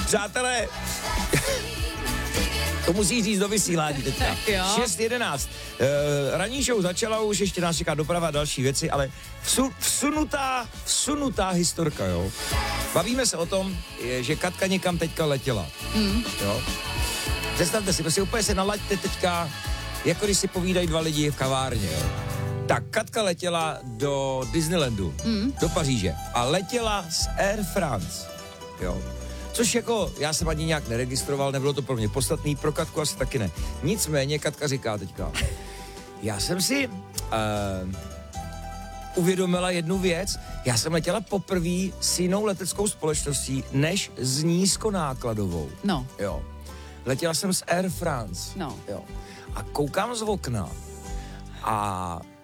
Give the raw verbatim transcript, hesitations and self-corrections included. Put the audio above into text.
Přátelé, to musí říct do vysílání teďka. šest jedenáct. E, ranní show začala, už ještě nás čeká doprava a další věci, ale vsu, vsunutá, vsunutá historka, jo. Bavíme se o tom, je, že Katka někam teďka letěla. Mm. Jo. Představte si, prostě úplně se nalaďte teďka, jako když si povídají dva lidi v kavárně, jo. Tak Katka letěla do Disneylandu, mm. do Paříže a letěla z Air France, jo. Což jako, já jsem ani nějak neregistroval, nebylo to pro mě podstatný, pro Katku asi taky ne. Nicméně Katka říká teďka, já jsem si uh, uvědomila jednu věc, já jsem letěla poprvé s jinou leteckou společností, než s nízkonákladovou. No. Jo. Letěla jsem z Air France. No. Jo. A koukám z okna a